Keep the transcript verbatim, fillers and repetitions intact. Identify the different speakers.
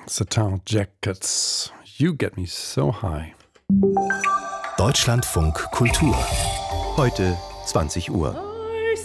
Speaker 1: The Town Jackets. You get me so high.
Speaker 2: Deutschlandfunk Kultur. Heute zwanzig Uhr.